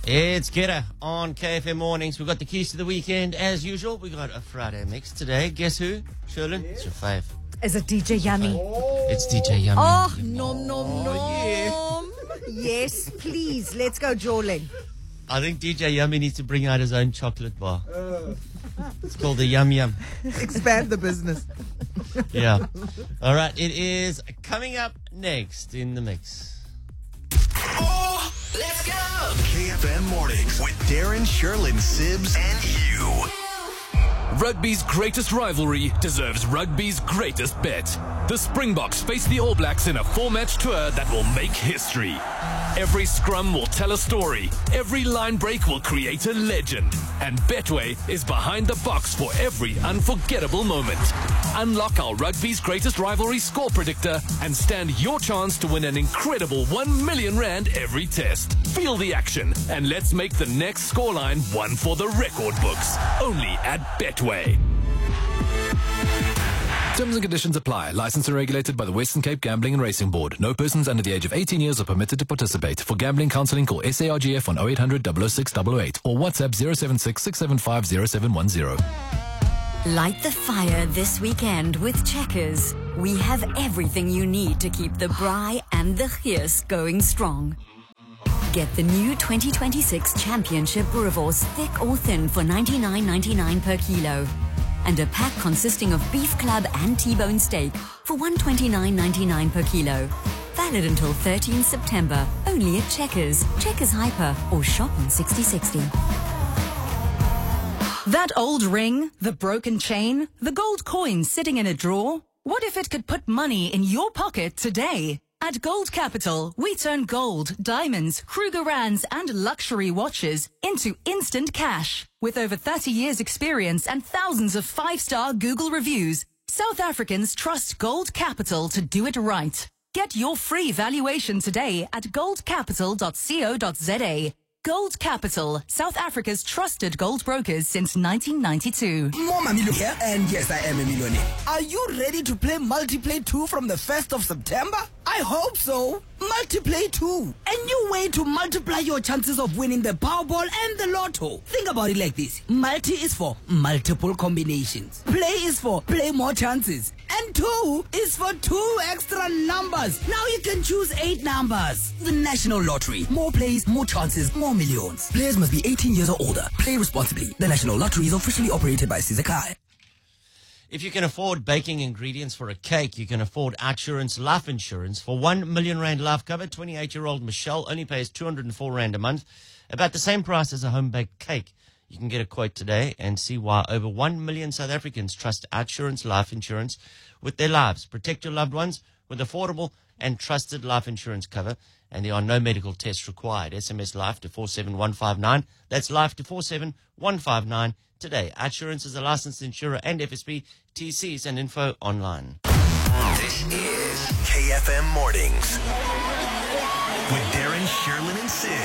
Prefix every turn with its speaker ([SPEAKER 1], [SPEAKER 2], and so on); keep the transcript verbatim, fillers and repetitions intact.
[SPEAKER 1] It's Kidda on K F M Mornings. We've got the keys to the weekend as usual. We got a Friday mix today. Guess who? Sherlyn, it's your fave.
[SPEAKER 2] Is it D J Yummy?
[SPEAKER 1] Oh. It's D J Yummy.
[SPEAKER 2] Oh, nom nom nom. Yes, please. Let's go jawling.
[SPEAKER 1] I think D J Yummy needs to bring out his own chocolate bar. It's called the Yum Yum.
[SPEAKER 3] Expand the business.
[SPEAKER 1] Yeah. All right. It is coming up next in the mix.
[SPEAKER 4] Oh, let's go! K F M Mornings with Darren, Sherlyn, Sibs, and you.
[SPEAKER 5] Rugby's greatest rivalry deserves rugby's greatest bet. The Springboks face the All Blacks in a four-match tour that will make history. Every scrum will tell a story. Every line break will create a legend. And Betway is behind the box for every unforgettable moment. Unlock our rugby's greatest rivalry score predictor and stand your chance to win an incredible one million rand every test. Feel the action and let's make the next scoreline one for the record books. Only at Betway. Terms and conditions apply. Licensed and regulated by the Western Cape Gambling and Racing Board. No persons under the age of eighteen years are permitted to participate. For gambling counselling, call S A R G F on oh eight hundred, double oh six, double oh eight or WhatsApp zero seven six, six seven five, zero seven one zero.
[SPEAKER 6] Light the fire this weekend with Checkers. We have everything you need to keep the braai and the gees going strong. Get the new twenty twenty-six Championship Boerewors thick or thin for ninety-nine ninety-nine per kilo. And a pack consisting of beef club and T-bone steak for one hundred twenty-nine ninety-nine per kilo. Valid until thirteenth September, only at Checkers, Checkers Hyper, or shop on sixty sixty.
[SPEAKER 7] That old ring, the broken chain, the gold coin sitting in a drawer. What if it could put money in your pocket today? At Gold Capital, we turn gold, diamonds, Krugerrands, and luxury watches into instant cash. With over thirty years experience and thousands of five-star Google reviews, South Africans trust Gold Capital to do it right. Get your free valuation today at gold capital dot co dot za. Gold Capital, South Africa's trusted gold brokers since nineteen ninety-two.
[SPEAKER 8] More Mamilo here, and yes, I am a millionaire. Are you ready to play Multiplay two from the first of September? I hope so. Multiplay two. A new way to multiply your chances of winning the Powerball and the Lotto. Think about it like this. Multi is for multiple combinations. Play is for play more chances. And two is for two extra numbers. Now you can choose eight numbers. The National Lottery. More plays, more chances, more millions. Players must be eighteen years or older. Play responsibly. The National Lottery is officially operated by Sizakai.
[SPEAKER 1] If you can afford baking ingredients for a cake, you can afford Outsurance Life Insurance. For one million rand life cover, twenty-eight-year-old Michelle only pays two hundred four rand a month, about the same price as a home-baked cake. You can get a quote today and see why over one million South Africans trust Outsurance Life Insurance with their lives. Protect your loved ones with affordable and trusted life insurance cover, and there are no medical tests required. S M S LIFE to four seven one five nine. That's LIFE to four seven one five nine today. Outsurance is a licensed insurer and F S B. T Cs and info online.
[SPEAKER 4] This is K F M Mornings with Darren, Sherlyn, and Sid.